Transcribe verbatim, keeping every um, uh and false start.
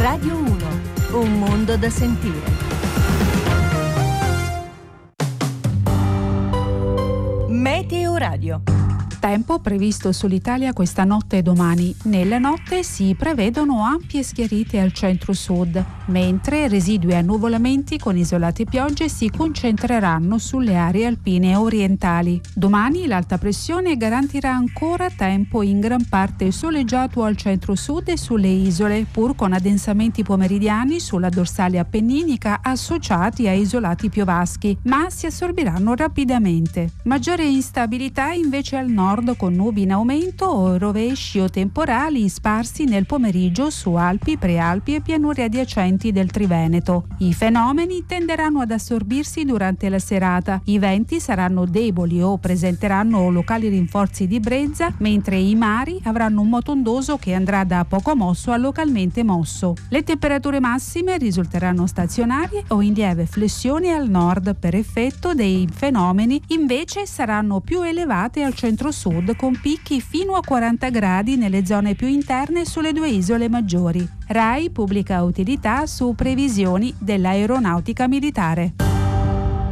Radio uno, un mondo da sentire. Meteoradio. Tempo previsto sull'Italia questa notte e domani. Nella notte si prevedono ampie schiarite al centro-sud, mentre residui annuvolamenti con isolate piogge si concentreranno sulle aree alpine orientali. Domani l'alta pressione garantirà ancora tempo in gran parte soleggiato al centro-sud e sulle isole, pur con addensamenti pomeridiani sulla dorsale appenninica associati a isolati piovaschi, ma si assorbiranno rapidamente. Maggiore instabilità invece al nord, con nubi in aumento o rovesci o temporali sparsi nel pomeriggio su Alpi, Prealpi e pianure adiacenti del Triveneto. I fenomeni tenderanno ad assorbirsi durante la serata. I venti saranno deboli o presenteranno locali rinforzi di brezza, mentre i mari avranno un moto ondoso che andrà da poco mosso a localmente mosso. Le temperature massime risulteranno stazionarie o in lieve flessione al nord, per effetto dei fenomeni invece saranno più elevate al centro-sud, con picchi fino a quaranta gradi nelle zone più interne sulle due isole maggiori. RAI pubblica utilità su previsioni dell'aeronautica militare.